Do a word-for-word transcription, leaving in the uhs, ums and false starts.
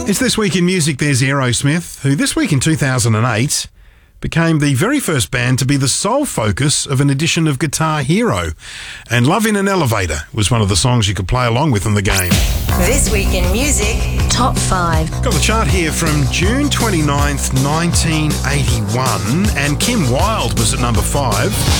It's This Week in Music. There's Aerosmith, who this week in two thousand eight became the very first band to be the sole focus of an edition of Guitar Hero. And Love in an Elevator was one of the songs you could play along with in the game. This Week in Music, Top five. Got the chart here from June twenty-ninth, nineteen eighty-one, and Kim Wilde was at number five.